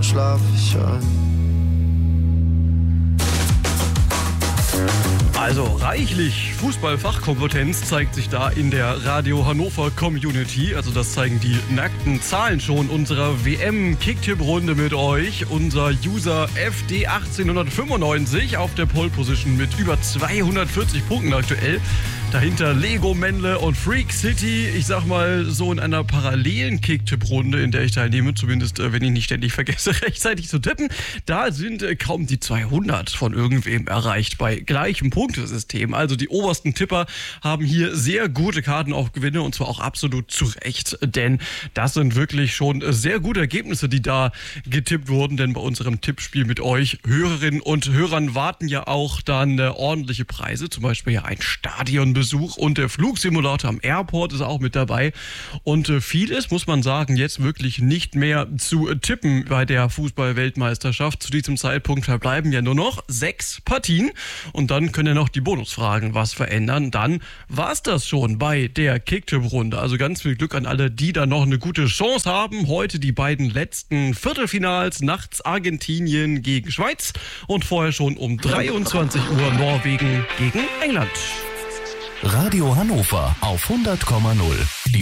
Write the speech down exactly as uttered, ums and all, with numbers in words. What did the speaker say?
dann schlaf ich ein. Also reichlich Fußballfachkompetenz zeigt sich da in der Radio Hannover Community. Also das zeigen die nackten Zahlen schon unserer W M-Kicktipp-Runde mit euch. Unser User F D achtzehnhundertfünfundneunzig auf der Pole Position mit über zweihundertvierzig Punkten aktuell. Dahinter Lego Mendle und Freak City. Ich sag mal, so in einer parallelen Kicktipp-Runde, in der ich teilnehme, zumindest äh, wenn ich nicht ständig vergesse, rechtzeitig zu tippen, da sind äh, kaum die zweihundert von irgendwem erreicht bei gleichem Punktesystem. Also die obersten Tipper haben hier sehr gute Karten auf Gewinne und zwar auch absolut zu Recht, denn das sind wirklich schon sehr gute Ergebnisse, die da getippt wurden, denn bei unserem Tippspiel mit euch Hörerinnen und Hörern warten ja auch dann äh, ordentliche Preise, zum Beispiel ja ein Stadionbesuch und der Flugsimulator am Airport ist auch mit dabei und äh, viel ist, muss man sagen, jetzt wirklich nicht mehr zu äh, tippen bei der Fußball-Weltmeisterschaft. Zu diesem Zeitpunkt verbleiben ja nur noch sechs Partien und dann können ja noch die Bonusfragen was verändern. Dann war's das schon bei der Kicktipp-Runde. Also ganz viel Glück an alle, die da noch eine gute Chance haben. Heute die beiden letzten Viertelfinals. Nachts Argentinien gegen Schweiz und vorher schon um dreiundzwanzig Uhr Norwegen gegen England. Radio Hannover auf hundert Komma null.